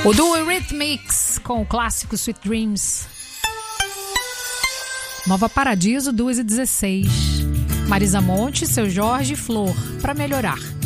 O duo Eurythmics com o clássico Sweet Dreams. Nova Paradiso, 2h16. Marisa Monte, Seu Jorge e Flor, Pra Melhorar.